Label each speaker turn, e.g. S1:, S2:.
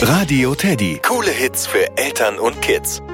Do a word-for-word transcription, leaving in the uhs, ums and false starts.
S1: Radio Teddy. Coole Hits für Eltern und Kids.